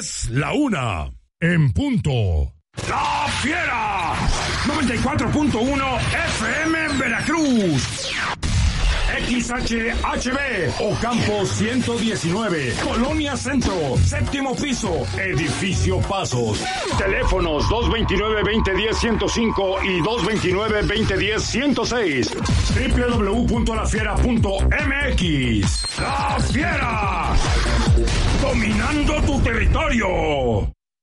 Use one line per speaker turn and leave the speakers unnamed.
Es la 1 en punto.
¡La Fiera! 94.1 FM en Veracruz. XHHB, Ocampo 119, Colonia Centro, séptimo piso, Edificio Pasos. Teléfonos 229-2010-105 y 229-2010-106. www.lafiera.mx. ¡La Fiera! Dominando tu territorio.